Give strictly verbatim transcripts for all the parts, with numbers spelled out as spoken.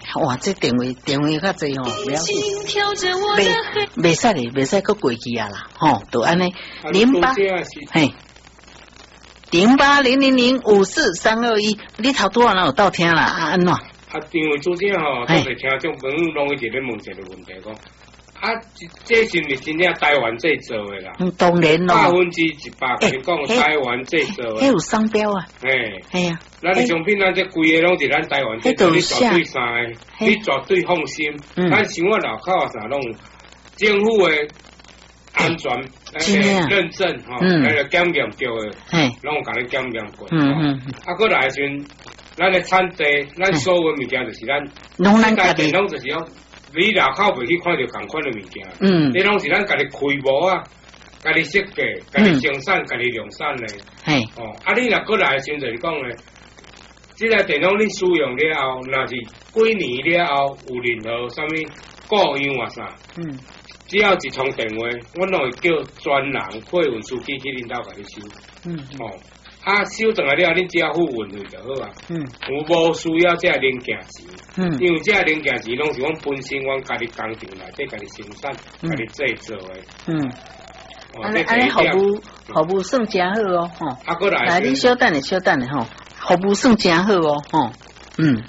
哇，这电话电话较济吼，不要紧。袂袂使哩，袂使搁过去啊啦，吼，都安尼零八嘿，零八零零零五四三二一，你头拄啊哪有到听啦？啊安怎？啊， 电话主持吼，都是听众朋友拢一直咧问一个问题讲。啊，这是毋是真正台湾制造的啦？ 嗯，当然咯。 百分之一百，你讲台湾制造的。 迄有商标啊。 嘿， 系啊。 咱的商品，咱这规个拢是咱台湾制造，你绝对啥个，你绝对放心。咱想我脑壳啊啥拢，政府的安全诶认证吼，那个检验着的，拢有甲你检验过。嗯嗯。啊，搁来时阵，咱的产地，咱所有物件就是咱， 拢咱家己， 拢就是讲。你若靠袂去看到同款的物件，嗯，你拢是咱家己开模啊，家己设计，家己生产，家己量产的， 嘿， 哦，啊，你若过来的时阵就是讲咧，即个电脑你使用了后，若是几年了后有任何啥物故障啊啥，嗯，只要一通电话，我拢会叫专人配运输机去恁兜甲你修，嗯，哦。啊，修转来了，你只要付运费就好啊。嗯，有无需要这零件钱？嗯，因为这零件钱拢是阮本身阮家己工厂内底家己生产、家己制造的。嗯， 安尼安尼服务服务算真好哦，吼。啊，过来，来你稍等下，稍等下吼，服务算真好哦，吼。嗯，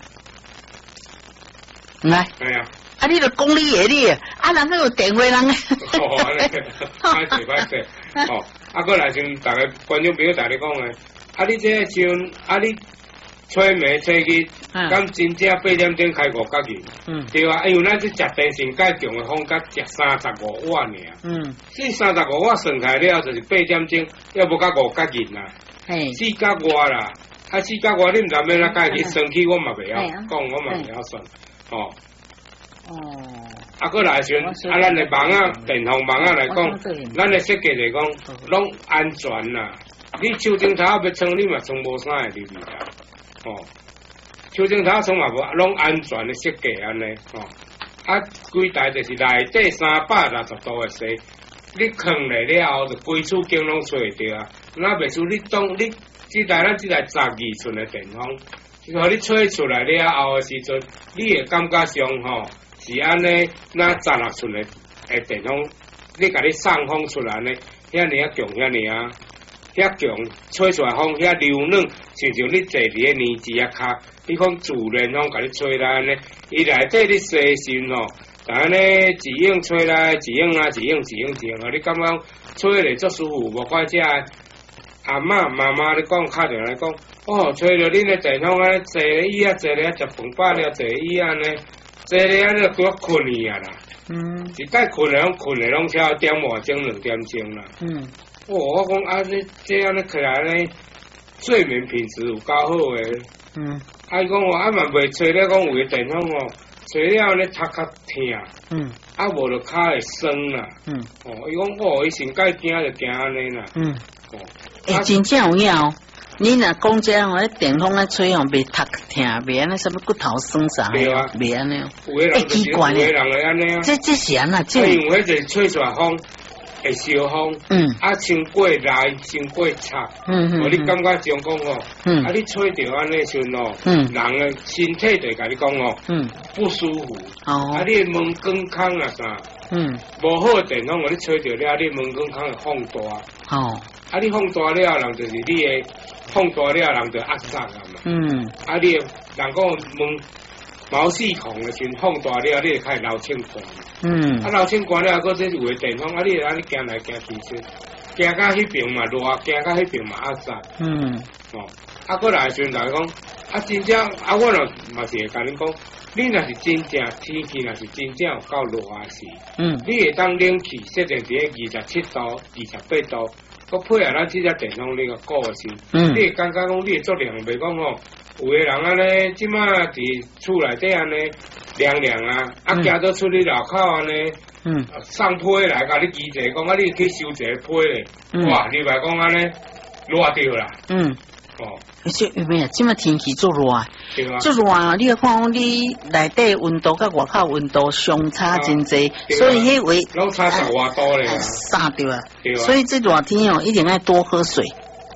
来。 哎呀。 啊，你著讲你的你，啊，人有电话人。 哦，歹势歹势，哦。啊，过来先，大家观众朋友，大家讲诶，啊，你这像啊，你吹煤吹去，敢真正八点钟开五角去，嗯，对啊，因为咱这食电线介强诶风，甲食三十五瓦尔，嗯，这三十五瓦算起来了，就是八点钟，要无甲五角去啦，嘿，四角外啦，啊，四角外你毋知要哪介去算起，我嘛袂晓讲，我嘛袂晓算，哦，哦。啊，过来时阵，啊，咱的网啊，电风网啊来讲，咱的设计来讲，拢安全啦。你手镜头要装，你嘛装无啥会入去啦。哦，手镜头装嘛无，拢安全的设计安尼。哦，啊，规台就是内底三百六十度的水，你放来了后，就规处经拢吹会着啊。那袂输你当你即台咱即台十二寸的电风，互你吹出来了后的时阵，你会感觉上吼。是安尼，那十六寸的诶电风，你甲你送风出来呢，遐尔啊强，遐尔啊，遐强，吹出来风遐流软，像像你坐伫个泥子啊骹，你讲自然风甲你吹来呢，伊内底你细心吼，但安尼自用吹来，自用啊，自用自用自用，你感觉吹咧足舒服，无怪遮阿嬷妈妈你讲敲着来讲，哦，吹着恁的电风安尼坐咧椅啊，坐咧食饭饱了坐椅安尼。这里安尼拄啊困去啊啦，嗯，一概困咧拢困咧拢超点外钟两点钟啦，嗯，哦，我讲啊，你这安尼起来呢，睡眠品质有够好诶，嗯，啊伊讲我啊嘛袂吹咧讲有个电风哦，吹了咧头壳痛，嗯，啊无就骹会酸啦，嗯，哦，伊讲哦，伊先介惊就惊安尼啦，嗯， 哦，诶，真正有影哦。你若讲这样，迄电风咧吹哦，袂头痛，袂安尼什么骨头酸啥，袂安尼。 诶，奇怪咧， 这这是安那？ 这因为迄个吹出来风会烧风，嗯，啊，先过来，先过插，嗯嗯，我你感觉上讲哦，嗯，啊，你吹着安尼时哦，嗯，人诶身体就甲你讲哦，嗯，不舒服，哦，啊，你门关空啊啥，嗯，无好电风，我你吹着了，你门关空会放大，哦，啊，你放大了，人就是你诶。放大了，人就压塞啊嘛。嗯。啊，你人讲门毛细孔的时放大了，你就开始流清汗。嗯。啊，流清汗了，搁这有个电风，啊，你安尼行来行去去，行到迄边嘛热，行到迄边嘛压塞。嗯。哦，啊，搁来时阵来讲，啊，真正啊，我若嘛是会甲你讲，你若是真正天气若是真正有够热啊时，嗯，你会当冷气设定伫二十七度、二十八度。佮配合咱即只电风，你个顾个时，嗯，你会感觉讲你会足凉，袂讲吼，有个人安尼，即马伫厝内底安尼凉凉啊，啊，行到出去路口安尼，嗯，送被来甲你期者讲啊，你去收一个被咧，哇，你来讲安尼热着啦，嗯，哦， 而且有咩？即马天气足热，足热啊！你看你内底温度甲外口温度相差真济，所以迄位拢差十外度咧， 杀掉啊！所以这热天哦，一定要多喝水。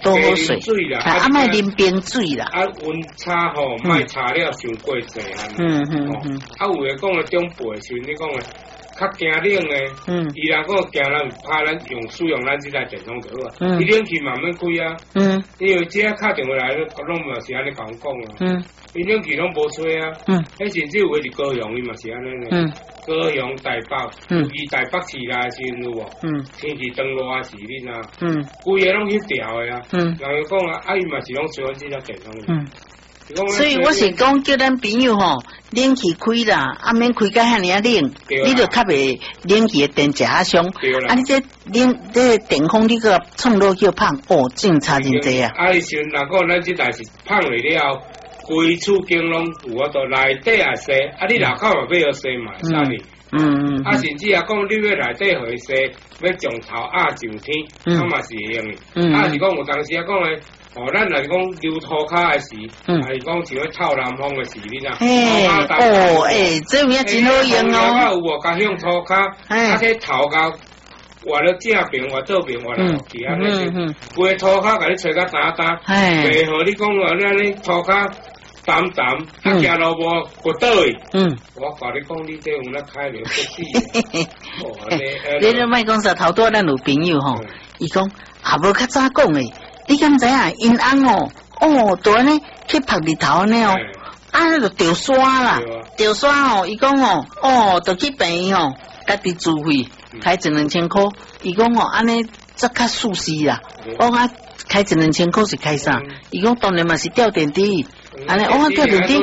多喝水，啊，莫啉冰水啦。 啊，温差吼，莫差了伤过济啊。 嗯嗯嗯。 啊，有诶讲诶中辈时，你讲诶较惊冷诶，嗯，伊若讲惊咱怕咱用使用咱即台电风就好啊。嗯。伊冷气慢慢开啊。嗯。因为即下敲电话来，拢嘛是安尼甲阮讲啊。嗯。伊冷气拢无吹啊。嗯。迄甚至有诶是高雄，伊嘛是安尼咧。嗯。高雄、台北，嗯，伊台北市来时有无？嗯，天气转热时，你呐，嗯，规个拢迄条的啊，嗯，人就讲啊，啊伊嘛是拢吹阮即只电风，嗯， 所以我是讲叫咱朋友吼，冷气开啦，啊免开甲遐尔啊冷，你就较袂冷气的电食啊伤，啊你这冷这电风你个创落去胖，哦，真差真济啊。 啊，伊像若讲咱即台是胖落了。规厝间拢有法度，内底也洗，啊！你外口嘛要洗嘛，啥哩？嗯嗯。啊，甚至也讲你要内底互伊洗，要从头压上天，啊嘛是会用的。嗯。啊是讲有当时啊讲诶，哦，咱来讲流涂骹诶时，还是讲像咧透南风诶时，你知？ 嘿，哦，诶，这物真好用哦。 啊有无？甲向涂骹，啊去头甲换了正边，换左边，换落去安尼是。嗯嗯。规涂骹甲你吹甲打打，袂互你讲话你安尼涂骹。淡淡，啊，行路无过倒去。嗯，我甲你讲，你这有那开了不死。哦， 你你莫讲说头多咱有朋友吼，伊讲也无较早讲诶，你敢知影因翁哦，哦，都安尼去晒日头安尼哦，啊，就掉沙啦，掉沙哦，伊讲哦，哦，就去病院哦，家己自费开一两千块，伊讲哦，安尼则较舒适啦。我讲开一两千块是开啥？伊讲当然嘛是吊电梯。安尼，我吊电梯，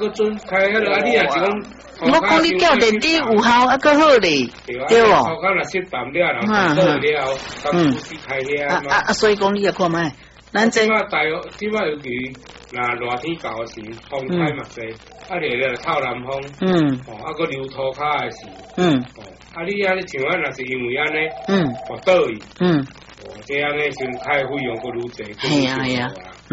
我讲你吊电梯有效，啊，搁好咧，对无？嗯，啊啊啊！所以讲你也看卖，咱这。 即摆大约，即摆尤其若热天到时，风太嘛济，啊，热热透南风，嗯，哦，啊，搁流涂骹诶时，嗯，哦，啊，你安尼像咱若是因为安尼，嗯，滑倒去，嗯，哦，这安尼先开费用搁愈济， 系啊系啊。